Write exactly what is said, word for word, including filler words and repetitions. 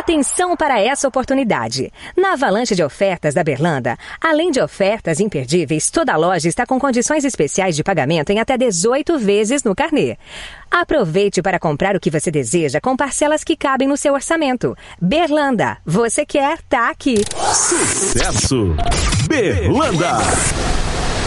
Atenção para essa oportunidade. Na avalanche de ofertas da Berlanda, além de ofertas imperdíveis, toda a loja está com condições especiais de pagamento em até dezoito vezes no carnê. Aproveite para comprar o que você deseja com parcelas que cabem no seu orçamento. Berlanda, você quer, tá aqui. Sucesso! Berlanda!